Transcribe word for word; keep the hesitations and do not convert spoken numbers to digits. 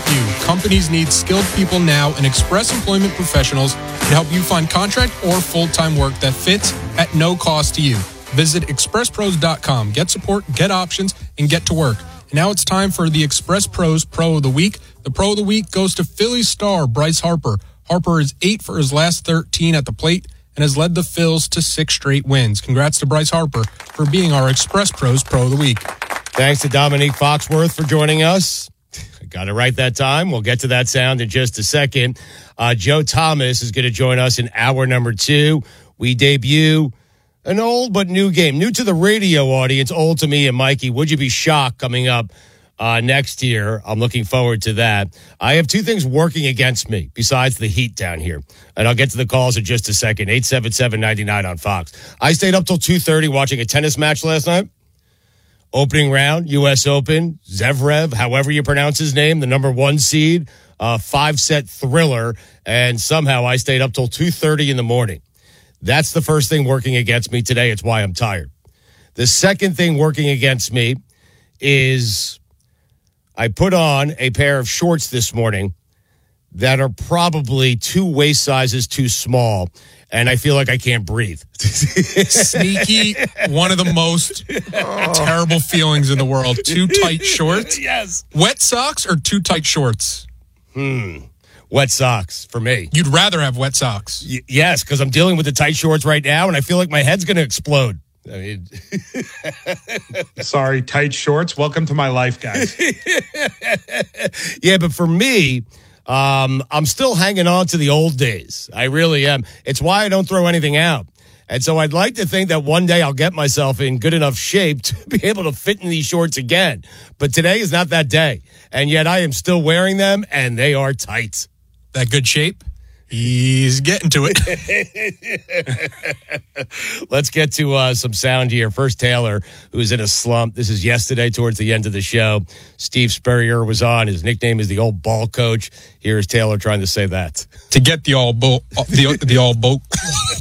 you. Companies need skilled people now, and Express Employment Professionals can help you find contract or full-time work that fits at no cost to you. Visit express pros dot com. Get support, get options, and get to work. And now it's time for the Express Pros Pro of the Week. The Pro of the Week goes to Philly star Bryce Harper. Harper is eight for his last thirteen at the plate and has led the Phils to six straight wins. Congrats to Bryce Harper for being our Express Pros Pro of the Week. Thanks to Dominique Foxworth for joining us. I got it right that time. We'll get to that sound in just a second. Uh, Joe Thomas is going to join us in hour number two. We debut an old but new game. New to the radio audience, old to me and Mikey. Would you be shocked coming up uh, next year? I'm looking forward to that. I have two things working against me besides the heat down here. And I'll get to the calls in just a second. eight seven seven, nine nine on Fox. I stayed up till two thirty watching a tennis match last night. Opening round, U S Open, Zverev, however you pronounce his name, the number one seed, uh, five-set thriller. And somehow I stayed up till two thirty in the morning. That's the first thing working against me today. It's why I'm tired. The second thing working against me is I put on a pair of shorts this morning that are probably two waist sizes too small, and I feel like I can't breathe. Sneaky, one of the most oh. terrible feelings in the world. Too tight shorts? Yes. Wet socks or too tight shorts? Hmm. Wet socks for me. You'd rather have wet socks? Y- yes, because I'm dealing with the tight shorts right now, and I feel like my head's going to explode. I mean, sorry, tight shorts. Welcome to my life, guys. Yeah, but for me, um, I'm still hanging on to the old days. I really am. It's why I don't throw anything out. And so I'd like to think that one day I'll get myself in good enough shape to be able to fit in these shorts again. But today is not that day. And yet I am still wearing them, and they are tight. That good shape? He's getting to it. Let's get to uh, some sound here. First, Taylor, who's in a slump. This is yesterday towards the end of the show. Steve Spurrier was on. His nickname is the old ball coach. Here's Taylor trying to say that. To get the all bo- the, the all boat.